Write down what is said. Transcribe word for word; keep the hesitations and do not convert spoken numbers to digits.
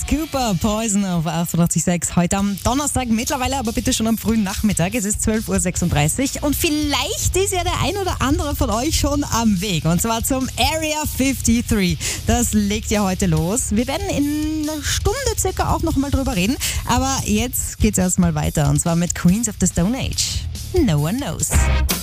Alice Cooper, Poison auf achtundachtzig Komma sechs. Heute am Donnerstag, mittlerweile aber bitte schon am frühen Nachmittag. Es ist zwölf Uhr sechsunddreißig und vielleicht ist ja der ein oder andere von euch schon am Weg. Und zwar zum Area dreiundfünfzig. Das legt ja heute los. Wir werden in einer Stunde circa auch nochmal drüber reden. Aber jetzt geht's erstmal weiter und zwar mit Queens of the Stone Age. No one knows.